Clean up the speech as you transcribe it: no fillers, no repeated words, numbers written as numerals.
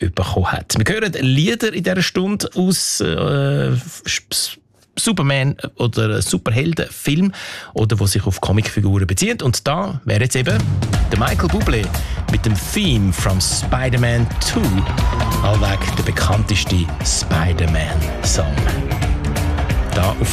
bekommen hat. Wir hören Lieder in dieser Stunde aus Superman- oder Superheldenfilm oder wo sich auf Comicfiguren bezieht. Und da wäre jetzt eben der Michael Bublé mit dem Theme from Spider-Man 2, allweg der bekannteste Spider-Man-Song. Da auf